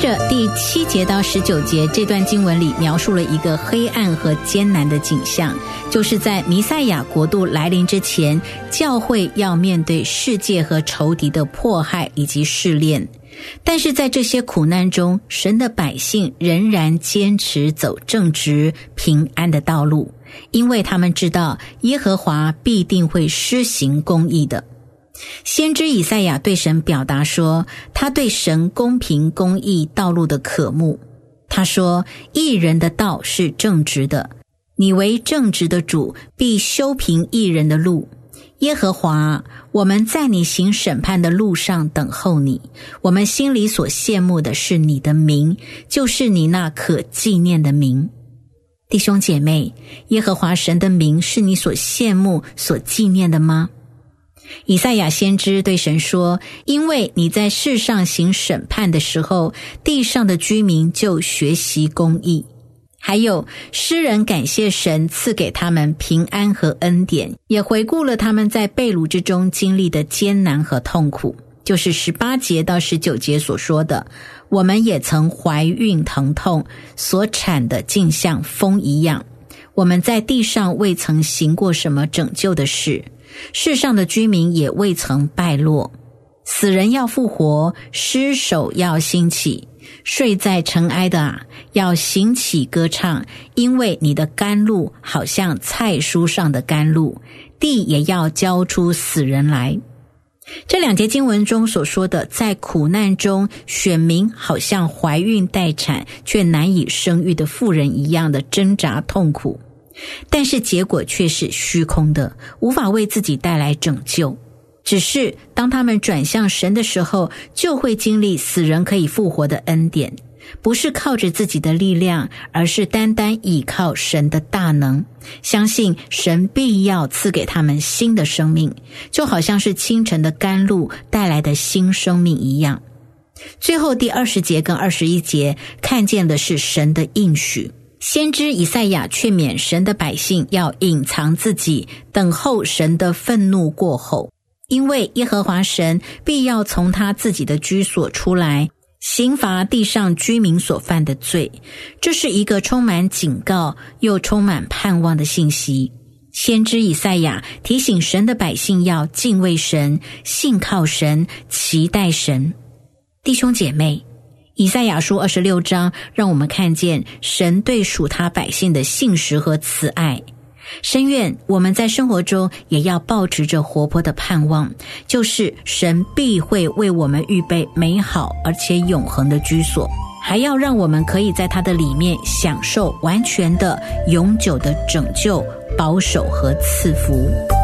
着第7节到19节这段经文里描述了一个黑暗和艰难的景象，就是在弥赛亚国度来临之前，教会要面对世界和仇敌的迫害以及试炼。但是在这些苦难中，神的百姓仍然坚持走正直平安的道路，因为他们知道耶和华必定会施行公义的。先知以赛亚对神表达说，他对神公平公义道路的渴慕。他说，义人的道是正直的，你为正直的主，必修平义人的路。耶和华，我们在你行审判的路上等候你，我们心里所羡慕的是你的名，就是你那可纪念的名。弟兄姐妹，耶和华神的名是你所羡慕所纪念的吗？以赛亚先知对神说，因为你在世上行审判的时候，地上的居民就学习公义。还有诗人感谢神赐给他们平安和恩典，也回顾了他们在被掳之中经历的艰难和痛苦，就是18节到19节所说的，我们也曾怀孕疼痛，所产的竟像风一样，我们在地上未曾行过什么拯救的事，世上的居民也未曾败落，死人要复活，尸首要兴起，睡在尘埃的啊，要醒起歌唱，因为你的甘露好像菜蔬上的甘露，地也要交出死人来。这2节经文中所说的，在苦难中选民好像怀孕待产却难以生育的妇人一样的挣扎痛苦，但是结果却是虚空的，无法为自己带来拯救。只是当他们转向神的时候，就会经历死人可以复活的恩典，不是靠着自己的力量，而是单单倚靠神的大能，相信神必要赐给他们新的生命，就好像是清晨的甘露带来的新生命一样。最后第20节跟21节看见的是神的应许，先知以赛亚劝勉神的百姓要隐藏自己，等候神的愤怒过后，因为耶和华神必要从他自己的居所出来，刑罚地上居民所犯的罪。这是一个充满警告又充满盼望的信息。先知以赛亚提醒神的百姓要敬畏神，信靠神，期待神。弟兄姐妹，以赛亚书26章让我们看见神对属他百姓的信实和慈爱。深愿我们在生活中也要抱持着活泼的盼望，就是神必会为我们预备美好而且永恒的居所，还要让我们可以在他的里面享受完全的永久的拯救、保守和赐福。